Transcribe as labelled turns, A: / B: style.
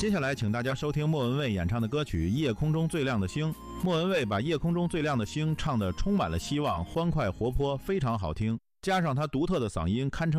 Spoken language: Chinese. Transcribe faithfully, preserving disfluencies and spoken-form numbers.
A: 接下来请大家收听莫文蔚演唱的歌曲《夜空中最亮的星》。莫文蔚把夜空中最亮的星唱得充满了希望，欢快活泼，非常好听，加上她独特的嗓音，堪称